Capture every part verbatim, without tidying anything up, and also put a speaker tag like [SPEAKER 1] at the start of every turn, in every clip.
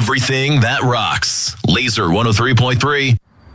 [SPEAKER 1] everything that rocks. Laser one oh three point three.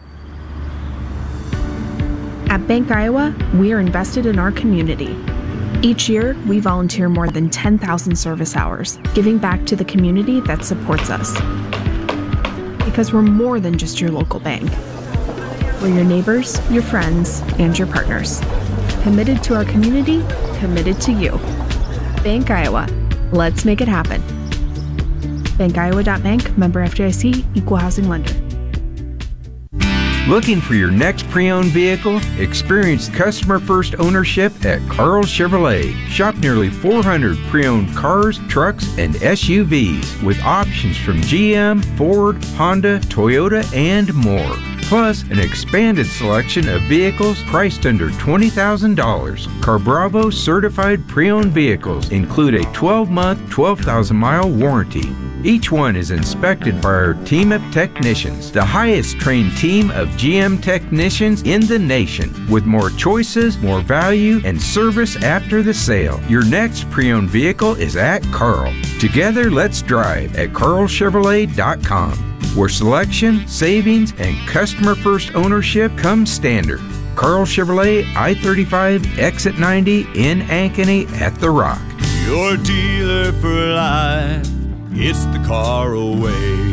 [SPEAKER 2] At Bank Iowa, we are invested in our community. Each year, we volunteer more than ten thousand service hours, giving back to the community that supports us. Because we're more than just your local bank. We're your neighbors, your friends, and your partners. Committed to our community, committed to you. Bank Iowa. Let's make it happen. bank iowa dot bank, member F D I C, equal housing lender.
[SPEAKER 3] Looking for your next pre-owned vehicle? Experience customer-first ownership at Carl Chevrolet. Shop nearly four hundred pre-owned cars, trucks, and S U Vs with options from G M, Ford, Honda, Toyota, and more. Plus, an expanded selection of vehicles priced under twenty thousand dollars. CarBravo certified pre-owned vehicles include a twelve month, twelve thousand mile warranty. Each one is inspected by our team of technicians, the highest trained team of G M technicians in the nation, with more choices, more value, and service after the sale. Your next pre-owned vehicle is at Carl. Together, let's drive at carl chevrolet dot com, where selection, savings, and customer-first ownership come standard. Carl Chevrolet, I thirty-five, Exit ninety in Ankeny at The Rock.
[SPEAKER 4] Your dealer for life. It's the Carl way.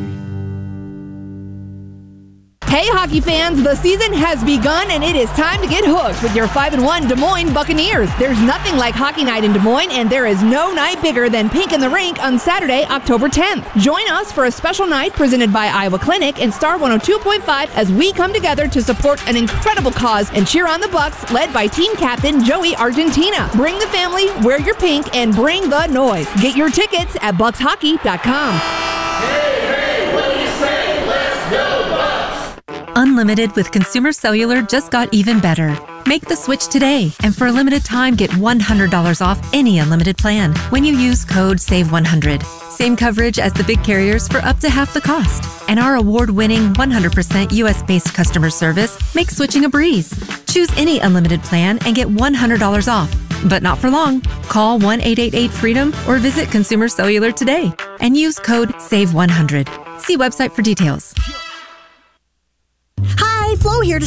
[SPEAKER 5] Hey hockey fans, the season has begun and it is time to get hooked with your five and one Des Moines Buccaneers. There's nothing like hockey night in Des Moines, and there is no night bigger than Pink in the Rink on Saturday, October tenth. Join us for a special night presented by Iowa Clinic and Star one oh two point five as we come together to support an incredible cause and cheer on the Bucs, led by team captain Joey Argentina. Bring the family, wear your pink, and bring the noise. Get your tickets at bucks hockey dot com.
[SPEAKER 6] Hey, hey, what do you say? Let's go Bucks!
[SPEAKER 7] Unlimited with Consumer Cellular just got even better. Make the switch today, and for a limited time, get one hundred dollars off any unlimited plan when you use code save one hundred. Same coverage as the big carriers for up to half the cost. And our award-winning one hundred percent U S-based customer service makes switching a breeze. Choose any unlimited plan and get one hundred dollars off. But not for long. Call one eight eight eight freedom or visit Consumer Cellular today and use code save one hundred. See website for details.
[SPEAKER 8] Hi, Flo here to